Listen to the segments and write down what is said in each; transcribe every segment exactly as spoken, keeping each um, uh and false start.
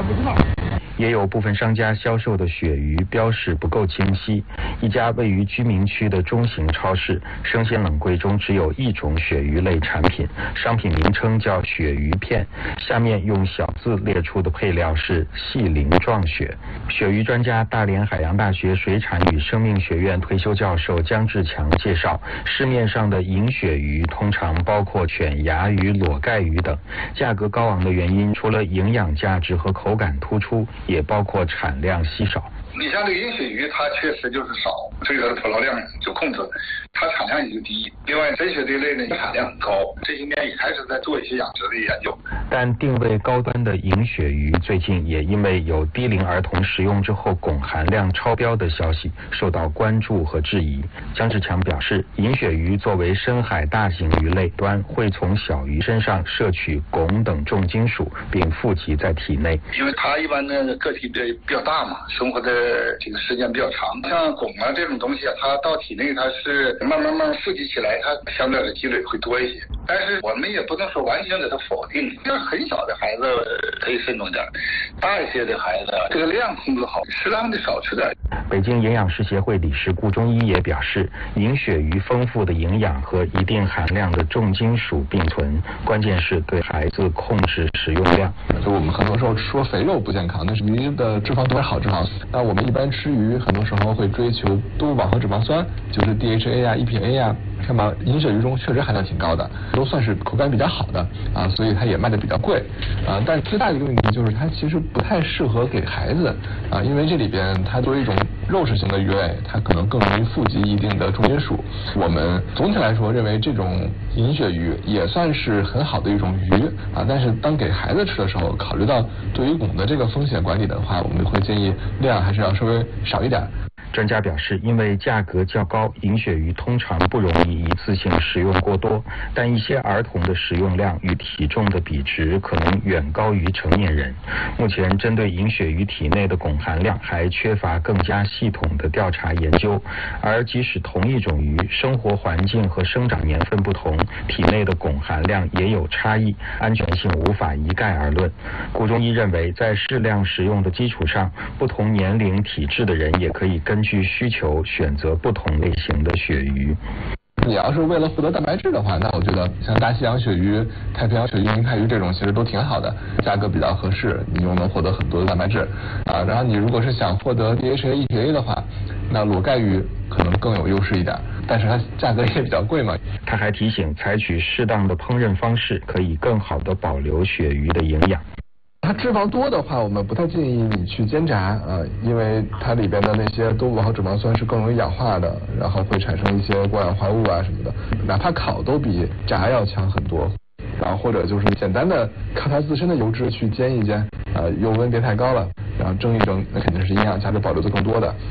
还不知道。 也有部分商家销售的鳕鱼标示不够清晰。一家位于居民区的中型超市，生鲜冷柜中只有一种鳕鱼类产品，商品名称叫鳕鱼片，下面用小字列出的配料是细鳞状鳕。鳕鱼专家、大连海洋大学水产与生命学院退休教授姜志强介绍，市面上的银鳕鱼通常包括犬牙鱼、裸盖鱼等，价格高昂的原因除了营养价值和口感突出，也包括产量稀少。 你像这个银鳕鱼，它确实就是少，所以它的捕捞量就控制，它产量也就低。另外，真鳕这一类呢，产量很高，这些年也开始在做一些养殖的研究。 但定位高端的银鳕鱼，最近也因为有低龄儿童食用之后汞含量超标的消息，受到关注和质疑。姜志强表示，银鳕鱼作为深海大型鱼类端，会从小鱼身上摄取汞等重金属，并富集在体内。 因为它一般的个体比较比较大嘛，生活的这个时间比较长，像汞啊这种东西啊，它到体内它是慢慢慢慢富集起来，它相对的积累会多一些。但是我们也不能说完全给它否定，要是很小的孩子可以慎重点，大一些的孩子这个量控制好，适当的少吃点。 北京营养师协会理事顾中医也表示，银鳕鱼丰富的营养和一定含量的重金属并存，关键是对孩子控制食用量。 就我们很多时候说肥肉不健康，但是鱼的脂肪都是好脂肪。那我们一般吃鱼，很多时候会追求多饱和脂肪酸，就是 D H A 啊、E P A 啊。那么银鳕鱼中确实含量挺高的，都算是口感比较好的啊，所以它也卖的比较贵啊。但是最大的一个问题就是它其实不太适合给孩子啊，因为这里边它作为一种肉食型的鱼类，它可能更容易富集一定的重金属。我们总体来说认为这种银鳕鱼也算是很好的一种鱼啊，但是当给孩子吃的时候，考虑到对于汞的这个风险管理的话，我们会建议量还是要稍微少一点。 专家表示，因为价格较高，银鳕鱼通常不容易一次性食用过多，但一些儿童的食用量与体重的比值可能远高于成年人。目前针对银鳕鱼体内的汞含量还缺乏更加系统的调查研究，而即使同一种鱼，生活环境和生长年份不同，体内的汞含量也有差异，安全性无法一概而论。顾中医认为，在适量食用的基础上，不同年龄体质的人也可以根据需求选择不同类型的鳕鱼。 你要是为了获得蛋白质的话，那我觉得像大西洋鳕鱼、太平洋鳕鱼、银泰鱼这种其实都挺好的，价格比较合适，你又能获得很多的蛋白质啊。然后你如果是想获得 D H A、E P A 的话，那裸盖鱼可能更有优势一点，但是它价格也比较贵嘛。 他还提醒，采取适当的烹饪方式，可以更好的保留鳕鱼的营养。 它脂肪多的话，我们不太建议你去煎炸啊，因为它里边的那些多饱和脂肪酸是更容易氧化的，然后会产生一些过氧化物啊什么的，哪怕烤都比炸要强很多。然后或者就是简单的靠它自身的油脂去煎一煎，啊，油温别太高了，然后蒸一蒸，那肯定是营养价值保留的更多的。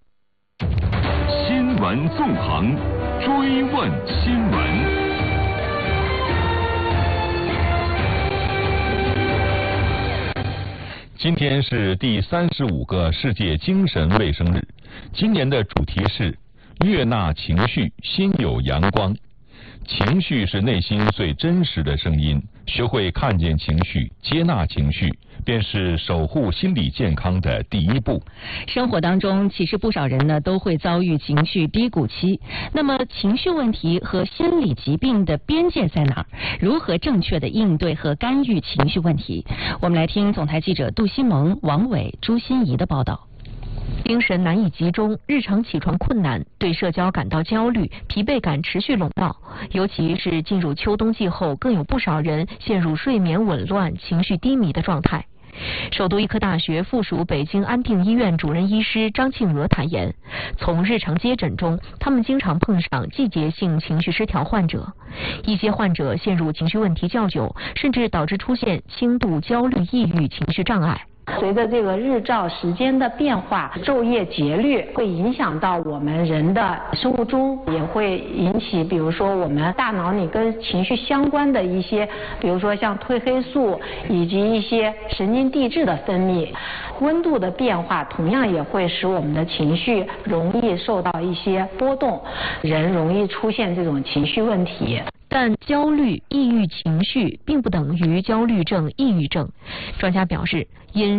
新闻纵横，追问新闻。今天是第三十五个世界精神卫生日，今年的主题是悦纳情绪，心有阳光。情绪是内心最真实的声音，学会看见情绪，接纳情绪，便是守护心理健康的第一步。 生活当中，其实不少人呢都会遭遇情绪低谷期。那么，情绪问题和心理疾病的边界在哪儿？如何正确的应对和干预情绪问题？我们来听总台记者杜西萌、王伟、朱欣怡的报道。精神难以集中，日常起床困难，对社交感到焦虑，疲惫感持续笼罩。尤其是进入秋冬季后，更有不少人陷入睡眠紊乱、情绪低迷的状态。首都医科大学附属北京安定医院主任医师张庆娥坦言，从日常接诊中，他们经常碰上季节性情绪失调患者，一些患者陷入情绪问题较久，甚至导致出现轻度焦虑、抑郁情绪障碍。 随着这个日照时间的变化，昼夜节律会影响到我们人的生物钟，也会引起比如说我们大脑里跟情绪相关的一些，比如说像褪黑素以及一些神经递质的分泌。温度的变化同样也会使我们的情绪容易受到一些波动，人容易出现这种情绪问题。 但焦虑、抑郁情绪并不等于焦虑症、抑郁症。专家表示，因